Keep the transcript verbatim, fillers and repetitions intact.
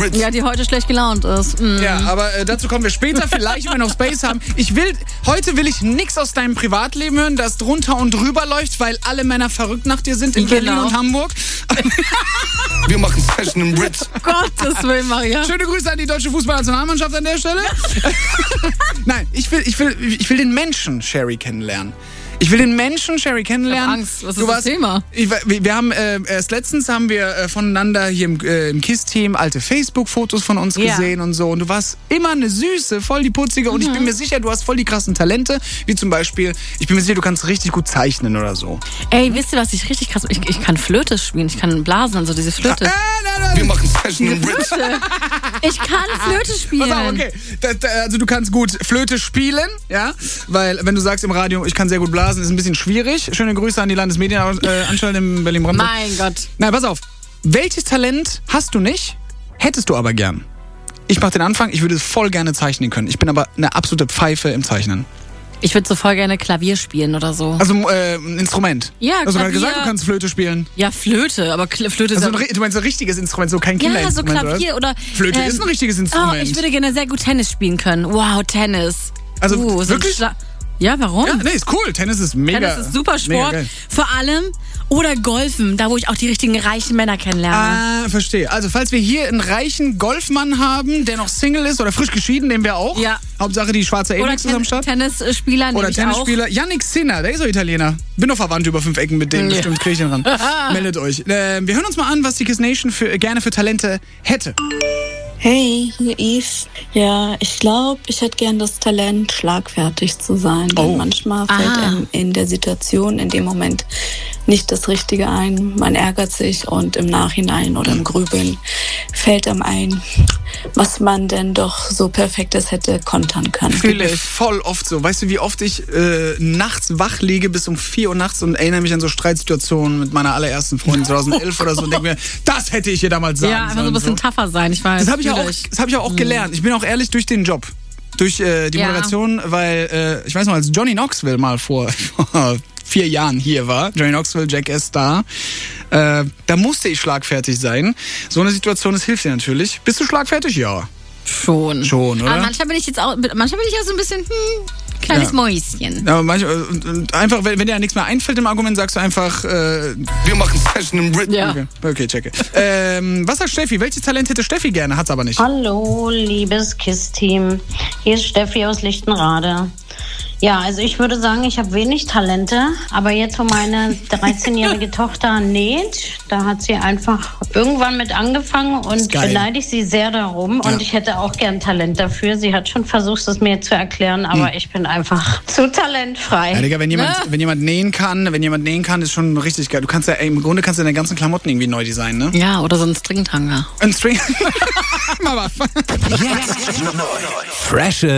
Ritz. Ja, die heute schlecht gelaunt ist. Mm. Ja, aber äh, dazu kommen wir später, vielleicht, wenn wir noch Space haben. Ich will, heute will ich nichts aus deinem Privatleben hören, das drunter und drüber läuft, weil alle Männer verrückt nach dir sind in Genau. Berlin und Hamburg. Wir machen Fashion im Ritz. Gottes Willen, Maria. Schöne Grüße an die deutsche Fußballnationalmannschaft an der Stelle. Nein, ich will, ich, will, ich will den Menschen Sherry kennenlernen. Ich will den Menschen Sherry kennenlernen. Ich hab Angst. Was ist Du das warst- Thema? Ich, wir wir haben äh, erst letztens haben wir äh, voneinander hier im, äh, im KISS-Team alte Facebook-Fotos von uns Ja. gesehen und so. Und du warst immer eine Süße, voll die Putzige. Und ich bin mir sicher, du hast voll die krassen Talente. Wie zum Beispiel, ich bin mir sicher, du kannst richtig gut zeichnen oder so. Ey, wisst ihr, was ich richtig krass... Ich, ich kann Flöte spielen, ich kann blasen, also diese Flöte. Äh, nein, nein, Wir machen Fashion im Ritz. Ich kann Flöte spielen. Pass auf, okay. Da, da, also du kannst gut Flöte spielen, ja, weil wenn du sagst im Radio, ich kann sehr gut blasen, ist ein bisschen schwierig. Schöne Grüße an die Landesmedienanstalt in Berlin-Brandenburg. Mein Gott. Nein, pass auf. Welches Talent hast du nicht, hättest du aber gern? Ich mach den Anfang, ich würde voll gerne zeichnen können. Ich bin aber eine absolute Pfeife im Zeichnen. Ich würde so voll gerne Klavier spielen oder so. Also äh, ein Instrument. Ja, Also du hast Klavier. gesagt, du kannst Flöte spielen. Ja, Flöte, aber Kl Flöte ist Also ein, ja... ri- du meinst ein richtiges Instrument, so kein Ja, so Kinderinstrument, Klavier oder... Flöte ähm, ist ein richtiges Oh, Instrument. ich würde gerne sehr gut Tennis spielen können. Wow, Tennis. Also uh, so ein wirklich? Schla- Ja, warum? Ja, nee, ist cool. Tennis ist mega. Tennis ist super mega Sport. geil. Vor allem. Oder Golfen, da wo ich auch die richtigen reichen Männer kennenlerne. Ah, verstehe. Also, falls wir hier einen reichen Golfmann haben, der noch Single ist oder frisch geschieden, nehmen wir auch. Ja. Hauptsache die schwarze Oder Amex ist am Start. Tennisspieler nehme Oder ich Tennisspieler. Yannick Sinner, der ist doch Italiener. Bin doch verwandt über fünf Ecken mit dem, Ja. bestimmt kriege ich ihn ran. Meldet euch. Äh, wir hören uns mal an, was die Kiss Nation für, äh, gerne für Talente hätte. Hey, hier Yves. Ja, ich glaube, ich hätte gern das Talent, schlagfertig zu sein. Denn Oh. manchmal fällt Ah. einem in der Situation, in dem Moment nicht das Richtige ein. Man ärgert sich und im Nachhinein oder im Grübeln fällt einem ein, was man denn doch so Perfektes hätte kontern können. Fühle ich voll oft so. Weißt du, wie oft ich äh, nachts wach liege bis um vier Uhr nachts und erinnere mich an so Streitsituationen mit meiner allerersten Freundin zweitausendelf oder so und denke mir, das hätte ich ihr damals sagen Ja, einfach so sollen. ein bisschen tougher sein, ich weiß. Das habe ich, ja fühl auch- das hab ich auch gelernt. Ich bin auch ehrlich durch den Job. Durch äh, die Ja. Moderation, weil äh, ich weiß noch, als Johnny Knoxville mal vor vier Jahren hier war, Johnny Knoxville, Jackass Star, äh, da musste ich schlagfertig sein. So eine Situation, das hilft dir natürlich. Bist du schlagfertig? Ja. Schon. Schon, oder? Aber manchmal bin ich jetzt auch, manchmal bin ich auch so ein bisschen, hm, kleines Ja. Mäuschen. Aber manchmal, und, und einfach, wenn, wenn dir ja nichts mehr einfällt im Argument, sagst du einfach, äh, Wir machen Fashion im Ritz. Ja. okay, okay, checke. ähm, was sagt Steffi? Welches Talent hätte Steffi gerne? Hat's aber nicht. Hallo, liebes KISS-Team. Hier ist Steffi aus Lichtenrade. Ja, also ich würde sagen, ich habe wenig Talente, aber jetzt, wo meine dreizehnjährige Tochter näht, da hat sie einfach irgendwann mit angefangen und geil. beneide ich sie sehr darum Ja. und ich hätte auch gern Talent dafür. Sie hat schon versucht, es mir zu erklären, aber ich bin einfach zu talentfrei. Ja, Digga, wenn jemand, Ah. wenn jemand nähen kann, wenn jemand nähen kann, ist schon richtig geil. Du kannst ja, ey, im Grunde kannst du deine ganzen Klamotten irgendwie neu designen, ne? Ja, oder so ein Stringtanger. Ein String. Mama. Jetzt neu. Freshe